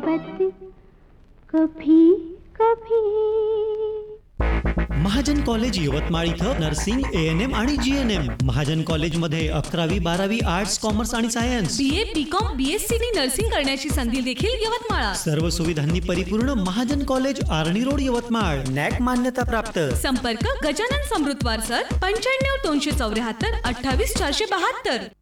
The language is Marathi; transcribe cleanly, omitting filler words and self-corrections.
मोहब्बत कभी कभी. महाजन कॉलेज यवतमाळ इथं नर्सिंग, ANM आणि GNM. महाजन कॉलेजमध्ये 11वी 12वी आर्ट्स, कॉमर्स आणि सायन्स, BA, BCom, BSc नी नर्सिंग करण्याची संधी देखील यवतमाळात. सर्व सुविधांनी परिपूर्ण महाजन कॉलेज, आर्णी रोड, यवतमाळ. नॅक मान्यता प्राप्त. संपर्क गजानन समृद्धवार सर, 95 274 28 472.